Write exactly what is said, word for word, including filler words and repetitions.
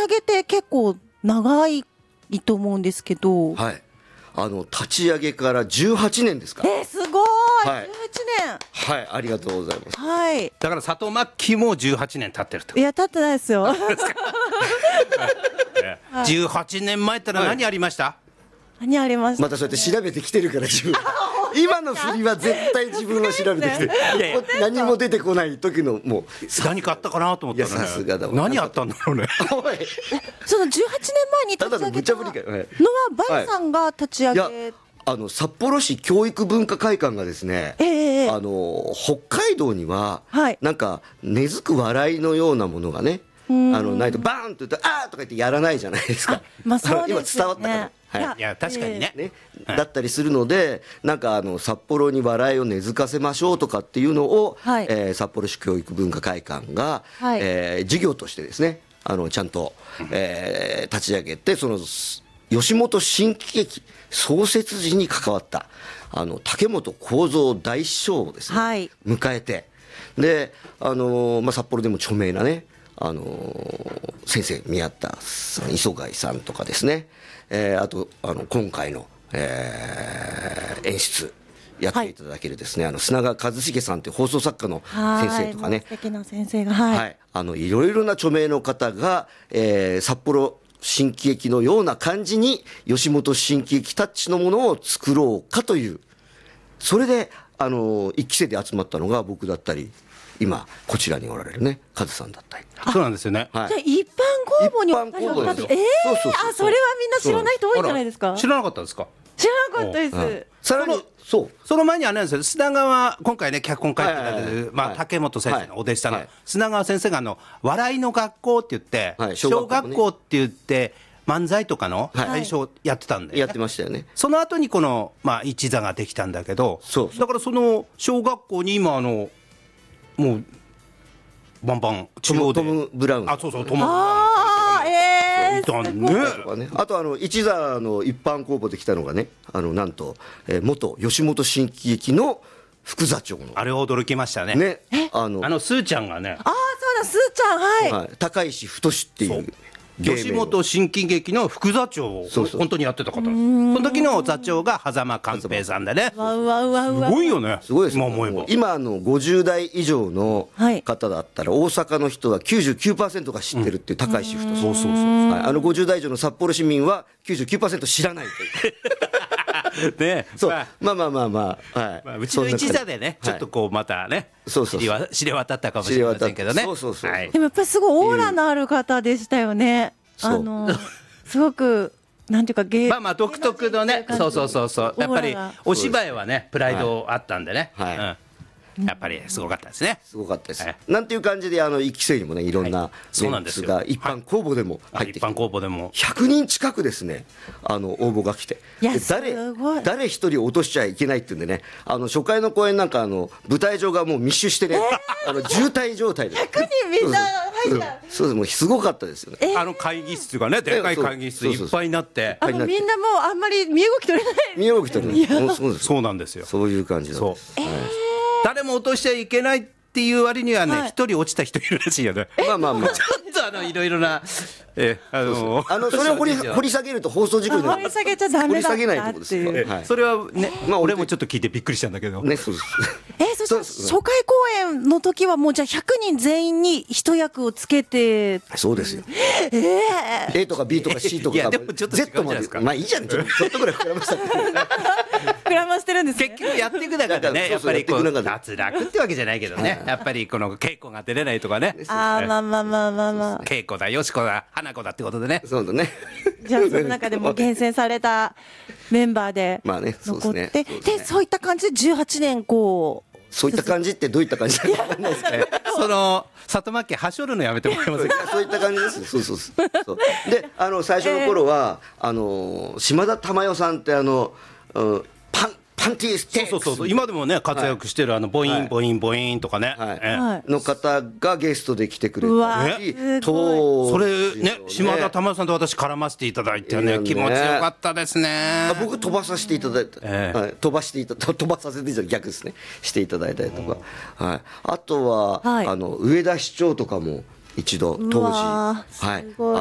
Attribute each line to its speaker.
Speaker 1: 上げて結構長いと思うんですけど、
Speaker 2: はい、あの立ち上げからじゅうはちねんですか。
Speaker 1: えー、すごい、
Speaker 2: はい、
Speaker 1: じゅうはちねん、
Speaker 2: はい、ありがとうございます。
Speaker 1: はい、
Speaker 3: だから佐藤真希もじゅうはちねん経ってると。
Speaker 1: いや経ってないですよ
Speaker 3: じゅうはちねんまえってのは何ありました、はい、
Speaker 1: 何ありました、ね、
Speaker 2: またそうやって調べてきてるから自分今の振りは絶対自分は調べてきて、いやいや何も出てこない時のもう
Speaker 3: 何かあったかなと思ったらね、
Speaker 2: いやさすがだわ、
Speaker 3: 何あったんだろうね
Speaker 1: そのじゅうはちねんまえに立ち上げたのはバイさんが立ち上げ、はい、
Speaker 2: あの札幌市教育文化会館がですね、えー、あの北海道には、はい、なんか根付く笑いのようなものがね、あのないとバーンと言うとあーとか言ってやらないじゃないですか。
Speaker 1: まあそうですね、
Speaker 2: 今伝わったかな、はい、
Speaker 3: いや確かにね、
Speaker 2: ね、だったりするので、なんかあの札幌に笑いを根付かせましょうとかっていうのを、はい、えー、札幌市教育文化会館が、はい、えー、事業としてですね、あのちゃんと、えー、立ち上げて、その吉本新喜劇創設時に関わったあの竹本幸三大師匠をですね、はい、迎えて、で、あのーまあ、札幌でも著名なね、あのー、先生宮田さん、磯貝さんとかですね、えー、あとあの今回の、えー、演出やっていただけるですね、はい、あの砂川一茂さんという放送作家の先生とかね、
Speaker 1: 素敵な先生が、はいはい、
Speaker 2: あのいろいろな著名の方が、えー、札幌新喜劇のような感じに吉本新喜劇タッチのものを作ろうかという、それであの一期生で集まったのが僕だったり、今こちらにおられるねカズさんだったり。
Speaker 3: そうなんですよね、
Speaker 1: はい、じゃあ一般公募にお二人が、えー、そうそうそうそう、あ、それはみんな知らない人多いんじゃないですか。
Speaker 3: 知らなかったですか。
Speaker 1: 知らなかったです、はい、
Speaker 2: さらにそう
Speaker 3: その前にあれなんですよ、砂川今回ね脚本書いていただいてる、まあ、竹本先生のお弟子さんの、はい、砂川先生があの笑いの学校って言って、はい、小, 小学校って言って漫才とかの最初やってたんで、ね、
Speaker 2: やってましたよね。
Speaker 3: その後にこの、まあ、一座ができたんだけど、
Speaker 2: そうそう、
Speaker 3: だからその小学校に今あのもうバンバン中央で
Speaker 2: トム・ブラウン、
Speaker 3: あ、そうそう、トム・ブラウン、
Speaker 1: あー、えー、
Speaker 3: いたね。
Speaker 2: ね、あとあの一座の一般公募できたのがね、あのなんと、えー、元吉本新喜劇の副座長の、
Speaker 3: あれ驚きましたね。
Speaker 2: ね、あの
Speaker 3: あのスーちゃんがね、
Speaker 1: ああそうだ、スーちゃん、はい、
Speaker 2: はい、高石太っていう
Speaker 3: 吉本新喜劇の副座長を本当にやってた方です。その時の座長が狭間寛平さんでね、
Speaker 1: わうわうわうわ、
Speaker 3: すごいよね。
Speaker 2: すごいですよ、
Speaker 3: 今思えば。
Speaker 2: 今のごじゅう代以上の方だったら、大阪の人は きゅうじゅうきゅうパーセント が知ってるっていう高石太、うん、そうそうそう、はい、あのごじゅう代以上の札幌市民は きゅうじゅうきゅうパーセント 知らないという
Speaker 3: ね、
Speaker 2: そう、まあまあまあまあ、はい、
Speaker 3: まあ、うちの一座でね、ちょっとこうまたね、そうそうそう、知れ渡ったかもしれませんけどね。
Speaker 2: そうそうそう、はい、
Speaker 1: でもやっぱりすごいオーラのある方でしたよね。あのすごくなんていうか芸、
Speaker 3: まあまあ独特のね、そうそうそうそう、やっぱりお芝居はねプライドあったんでね、はい、はい、うん、やっぱりすごかったですね。
Speaker 2: すごかったです、はい、なんていう感じで、あの一期生にもね、いろんなメンツが一般公募でも入ってきて、
Speaker 3: はい、一般公募でも
Speaker 2: ひゃくにん近くですね、あの応募が来て、誰誰一人落としちゃいけないっていうんでね、あの初回の公演なんかあの舞台上がもう密集してね、えー、あの渋滞状態で
Speaker 1: ひゃくにんみんな入った。
Speaker 2: そうです、もうすごかったですよね、
Speaker 3: えー、あの会議室がね、でかい会議室いっぱいになって、
Speaker 1: あのみんなもうあんまり身動き取れない、
Speaker 2: 身動き取れない、そうです、
Speaker 3: そうなんですよ、
Speaker 2: そういう感じなんです。
Speaker 3: そう、えー、誰も落としちゃいけないっていう割にはね、一、はい、人落ちた人いるらしいよね。
Speaker 2: まあまあまあ、
Speaker 3: ちょっとあのいろいろな、え
Speaker 2: あのー、あのそれを掘り掘り下げると放送事故になる。
Speaker 1: 掘り下げちゃダメだったっていう。掘り下げないとこですよ、
Speaker 3: はい、それはね、まあ俺もちょっと聞いてびっくりしたんだけど。ね、そうです。
Speaker 1: えー、そしたら初回公演の時はもうじゃあひゃくにん全員に一役をつけて。
Speaker 2: そうですよ。
Speaker 1: え
Speaker 2: ー、A とか B とか C とか、
Speaker 3: いやでもちょっと違うじゃないですか。
Speaker 2: まあいいじゃん、ちょっとぐらい膨らました。
Speaker 1: 膨らましてるんですね。
Speaker 3: 結局やっていく中でね、やっぱりこう脱落ってわけじゃないけどね、やっぱりこの稽古が出れないとかね。
Speaker 1: ああ、まあまあまあまあまあ。
Speaker 3: 稽古だ、よしこだ、花子だってことでね。
Speaker 2: そうだね。
Speaker 1: じゃあその中でも厳選されたメンバーで残って、でそういった感じでじゅうはちねんこう。
Speaker 2: そういった感じってどういった感じかわかんないですかね。
Speaker 3: その里巻きはしょるのやめてもらえませんか。
Speaker 2: そういった感じです。そうそうそう。で、あの最初の頃は、えー、あの島田珠代さんってあの、うん、パンパンティーステークス、
Speaker 3: そうそうそう、今でもね活躍してる、はい、あのボインボインボインとかね、
Speaker 2: はいはい、の方がゲストで来てくれたし、
Speaker 3: とそれね、島田珠代さんと私絡ませていただいてね、気持ちよかったですね。
Speaker 2: 僕飛ばさせていただいた、えーはい、飛ばしていた飛ばさせてじゃ逆ですね、していただいたりとか、はい、あとは、はい、あの上田市長とかも一度当時、はい、